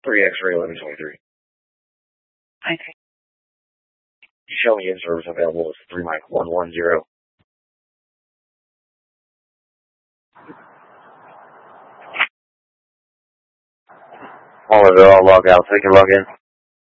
3 X-ray 1123. Okay. Show me in service available is 3 Mike 110. All of it, I'll log out. Take a log in.